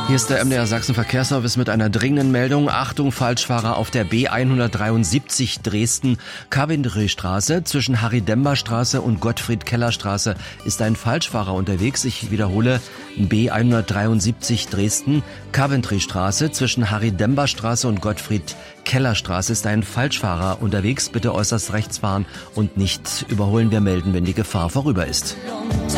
Hier ist der MDR Sachsen Verkehrsservice mit einer dringenden Meldung. Achtung, Falschfahrer auf der B173 Dresden Coventry-Straße. Zwischen Harry-Dember-Straße und Gottfried-Keller-Straße ist ein Falschfahrer unterwegs. Ich wiederhole, B173 Dresden Coventry-Straße. Zwischen Harry-Dember-Straße und Gottfried-Keller-Straße ist ein Falschfahrer unterwegs. Bitte äußerst rechts fahren und nicht überholen. Wir melden, wenn die Gefahr vorüber ist.